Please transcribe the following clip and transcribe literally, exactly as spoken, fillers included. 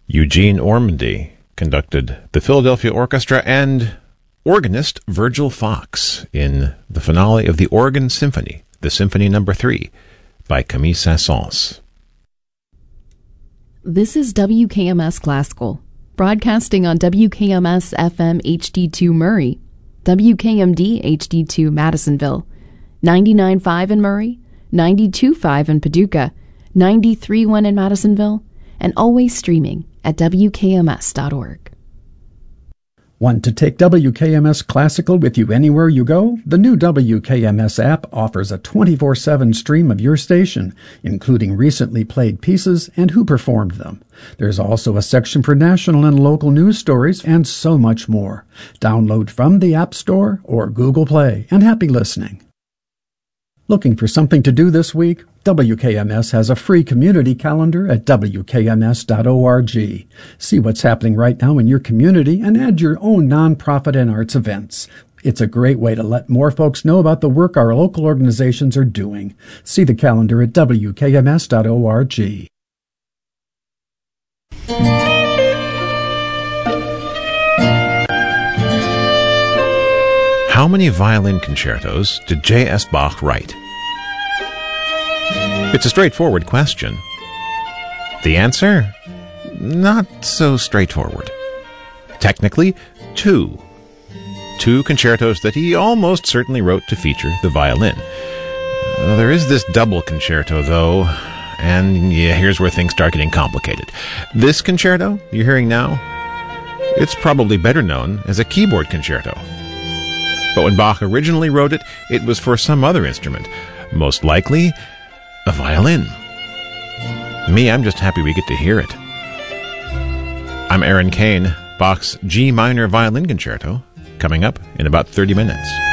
Eugene Ormandy conducted the Philadelphia Orchestra and organist Virgil Fox in the finale of the Organ Symphony, the Symphony Number Three, by Camille Saint-Saëns. This is W K M S Classical, broadcasting on W K M S F M H D two Murray, W K M D H D two Madisonville, ninety-nine point five in Murray, ninety-two point five in Paducah, ninety-three point one in Madisonville, and always streaming at W K M S dot org. Want to take W K M S Classical with you anywhere you go? The new W K M S app offers a twenty-four seven stream of your station, including recently played pieces and who performed them. There's also a section for national and local news stories and so much more. Download from the App Store or Google Play, and happy listening. Looking for something to do this week? W K M S has a free community calendar at W K M S dot org. See what's happening right now in your community and add your own nonprofit and arts events. It's a great way to let more folks know about the work our local organizations are doing. See the calendar at W K M S dot org. How many violin concertos did J S Bach write? It's a straightforward question. The answer? Not so straightforward. Technically, two. Two concertos that he almost certainly wrote to feature the violin. Uh, there is this double concerto, though, and yeah, here's where things start getting complicated. This concerto you're hearing now, it's probably better known as a keyboard concerto. But when Bach originally wrote it, it was for some other instrument, most likely a violin. Me, I'm just happy we get to hear it. I'm Aaron Kane. Bach's G minor violin concerto, coming up in about thirty minutes.